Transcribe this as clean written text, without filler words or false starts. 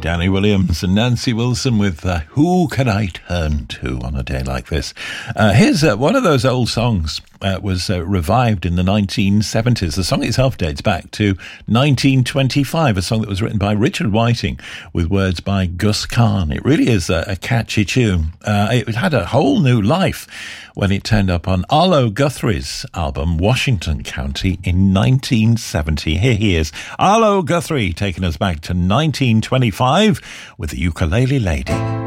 Danny Williams and Nancy Wilson with Who Can I Turn To on a day like this. Here's one of those old songs was revived in the 1970s. The song itself dates back to 1925, a song that was written by Richard Whiting with words by Gus Kahn. It really is a catchy tune. It had a whole new life when it turned up on Arlo Guthrie's album Washington County in 1970. Here he is, Arlo Guthrie, taking us back to 1925 with the Ukulele Lady.